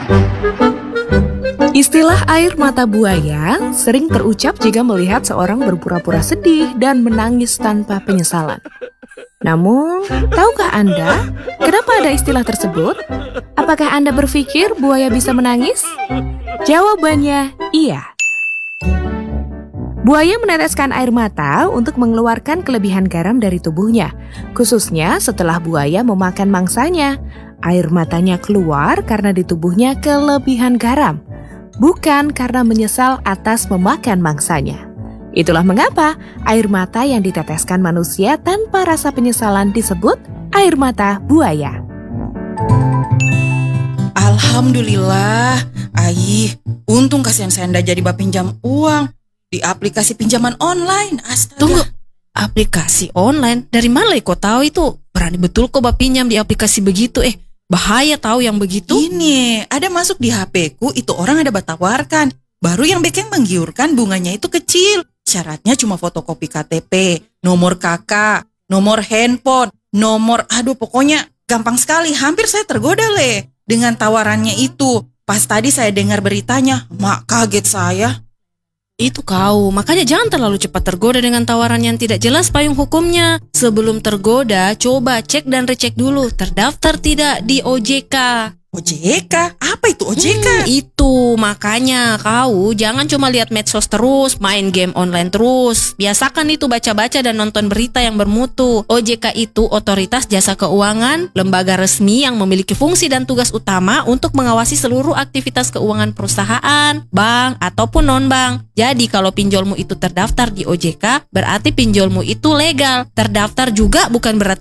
Istilah air mata buaya sering terucap jika melihat seorang berpura-pura sedih dan menangis tanpa penyesalan. Namun, tahukah Anda kenapa ada istilah tersebut? Apakah Anda berpikir buaya bisa menangis? Jawabannya iya. Buaya meneteskan air mata untuk mengeluarkan kelebihan garam dari tubuhnya, khususnya setelah buaya memakan mangsanya. Air matanya keluar karena di tubuhnya kelebihan garam, bukan karena menyesal atas memakan mangsanya. Itulah mengapa air mata yang diteteskan manusia tanpa rasa penyesalan disebut air mata buaya. Alhamdulillah, untung kasihan saya ndak jadi pinjam uang di aplikasi pinjaman online. Astaga. Tunggu, aplikasi online? Dari mana kau tahu itu? Berani betul kau pinjam di aplikasi begitu? Bahaya tahu yang begitu. Ini ada masuk di HP-ku, itu orang ada batawarkan. Baru yang bikin menggiurkan, bunganya itu kecil. Syaratnya cuma fotokopi KTP, nomor kakak, nomor handphone, pokoknya gampang sekali. Hampir saya tergoda dengan tawarannya itu. Pas tadi saya dengar beritanya, mak kaget saya. Itu kau, makanya jangan terlalu cepat tergoda dengan tawaran yang tidak jelas payung hukumnya. Sebelum tergoda, coba cek dan recek dulu, terdaftar tidak di OJK. OJK? Apa itu OJK? Itu, makanya kau jangan cuma lihat medsos terus, main game online terus. Biasakan itu baca-baca dan nonton berita yang bermutu. OJK itu Otoritas Jasa Keuangan, lembaga resmi yang memiliki fungsi dan tugas utama untuk mengawasi seluruh aktivitas keuangan perusahaan, bank, ataupun non-bank. Jadi kalau pinjolmu itu terdaftar di OJK, berarti pinjolmu itu legal. Terdaftar juga bukan berarti